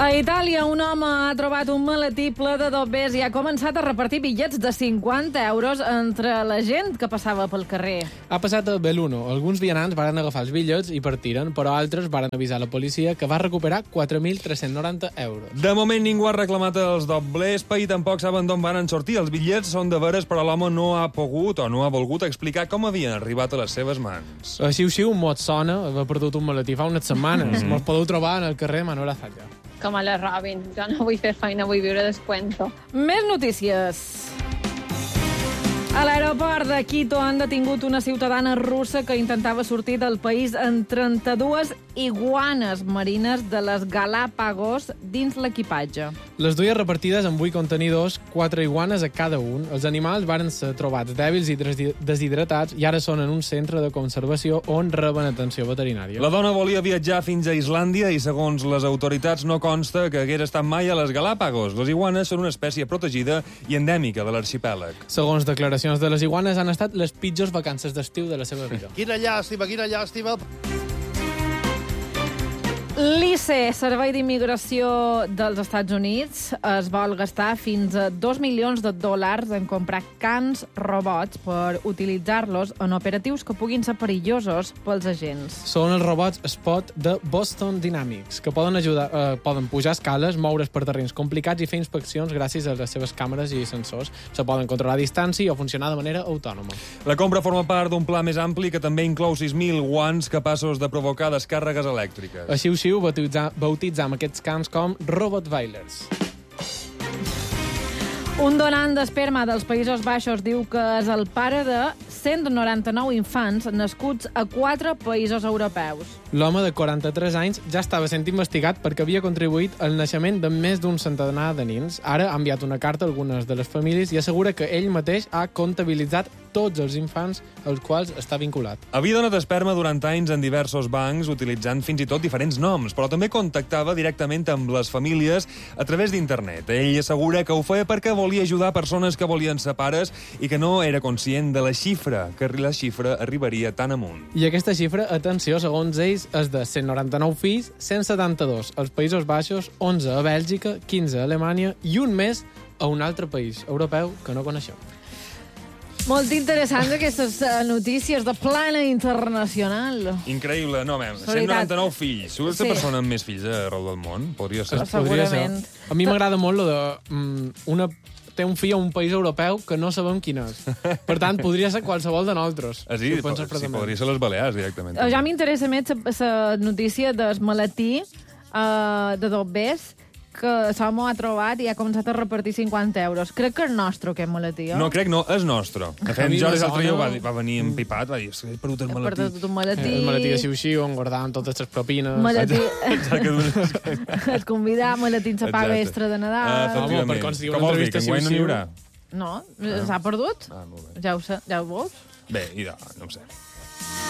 A Itàlia, un home ha trobat un maletí ple de dobbers i ha començat a repartir bitllets de 50 euros entre la gent que passava pel carrer. Ha passat a Belluno. Alguns vianants varen agafar els bitllets i partiren, però altres varen avisar la policia, que va recuperar 4.390 euros. De moment ningú ha reclamat els doblers, i tampoc saben d'on van sortir. Els bitllets són de veres, però l'home no ha pogut o no ha volgut explicar com havien arribat a les seves mans. Així, un mot sona, ha perdut un maletí fa unes setmanes. Me'ls podeu trobar en el carrer Manuel Azaña. Que me la robin. Jo no vull fer feina, vull viure descuento. Més notícies. A l'aeroport de Quito han detingut una ciutadana russa que intentava sortir del país amb 32 iguanes marines de les Galápagos dins l'equipatge. Les dues repartides en 8 contenidors, 4 iguanes a cada un. Els animals varen ser trobats dèbils i deshidratats i ara són en un centre de conservació on reben atenció veterinària. La dona volia viatjar fins a Islàndia i, segons les autoritats, no consta que hagués estat mai a les Galápagos. Les iguanes són una espècie protegida i endèmica de l'arxipèlag. Segons declaracions de les iguanes, han estat les pitjors vacances d'estiu de la seva vida. Quina llàstima, quina llàstima. L'ICE, Servei d'Immigració dels Estats Units, es vol gastar fins a $2 milions en comprar cans robots per utilitzar-los en operatius que puguin ser perillosos pels agents. Són els robots Spot de Boston Dynamics, que poden pujar escales, moure's per terrenys complicats i fer inspeccions gràcies a les seves càmeres i sensors. Se poden controlar a distància o funcionar de manera autònoma. La compra forma part d'un pla més ampli que també inclou 6.000 guants capaços de provocar descàrregues elèctriques. Així bautitzam aquests cans com Robotweilers. Un donant d'esperma dels Països Baixos diu que és el pare de 199 infants nascuts a 4 països europeus. L'home de 43 anys ja estava sent investigat perquè havia contribuït al naixement de més d'un centenar de nins. Ara ha enviat una carta a algunes de les famílies i assegura que ell mateix ha comptabilitzat tots els infants als quals està vinculat. Havia donat esperma durant anys en diversos bancs, utilitzant fins i tot diferents noms, però també contactava directament amb les famílies a través d'internet. Ell assegura que ho feia perquè volia ajudar persones que volien ser pares i que no era conscient de la xifra, que la xifra arribaria tan amunt. I aquesta xifra, atenció, segons ells, és de 199 fills, 172 als Països Baixos, 11 a Bèlgica, 15 a Alemanya i un més a un altre país europeu que no coneixem. Molt interessant aquestes notícies de plana internacional. Increïble, no, 199 fills. Surt la persona amb més fills arreu del món? Podria ser. Segurament. A mi m'agrada molt lo de... té un fill a un país europeu que no sabem quin és. Per tant, podria ser qualsevol de nosaltres. Sí, podria ser les Balears, directament. Ja m'interessa més la notícia del maletí de dobbers que l'home ha trobat i ha començat a repartir 50 euros. Crec que és nostre, aquest maletí, No, crec no, és nostre. De fet, Jordi l'altre dia va venir empipat, va dir, he perdut el maletí. He perdut un maletí. El maletí de xiu-xiu, on guardàvem totes les propines. Maletí. Et convidar, maletí en la paga extra de Nadal. Home, per aconseguir una entrevista xiu-xiu. Que n'hi haurà? No, s'ha perdut. Ah, molt bé. Ja ho veus? Bé, no ho sé.